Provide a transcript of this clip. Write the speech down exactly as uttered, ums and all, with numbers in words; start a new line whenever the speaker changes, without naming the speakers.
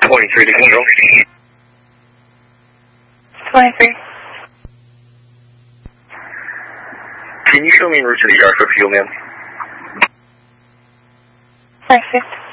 twenty-three to control.
twenty-three.
Can you show me en route to the yard for fuel, ma'am?
twenty-six.